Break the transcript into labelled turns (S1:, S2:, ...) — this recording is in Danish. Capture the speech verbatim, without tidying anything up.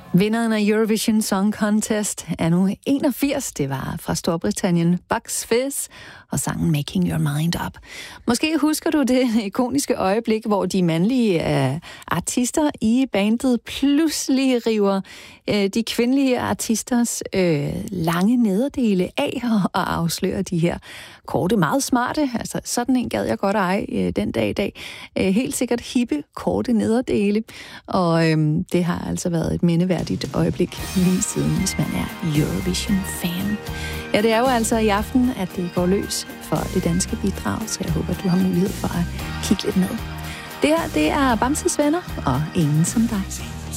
S1: Vinderen af Eurovision Song Contest er nu enogfirs. Det var fra Storbritannien, Bucks Fizz, og sangen Making Your Mind Up. Måske husker du det ikoniske øjeblik, hvor de mandlige uh, artister i bandet pludselig river uh, de kvindelige artisters uh, lange nederdele af og afslører de her korte, meget smarte. Altså sådan en gad jeg godt eje uh, den dag i dag. Uh, helt sikkert hippe, korte nederdele. Og uh, det har altså været et mindeværdigt øjeblik lige siden, hvis man er Eurovision-fan. Ja, det er jo altså i aften, at det går løs for det danske bidrag, så jeg håber, du har mulighed for at kigge lidt med. Det her, det er Bamses Venner, og ingen som dig.